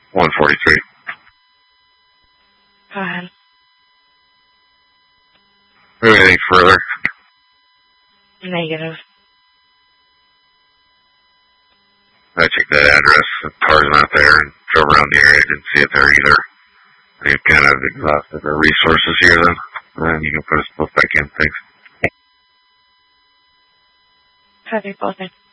143. Go ahead. Anything further? Negative. I checked that address. The car's not there and drove around the area. Didn't see it there either. You've kind of exhausted our resources here then. And you can put us both back in. Thanks. Have you both in?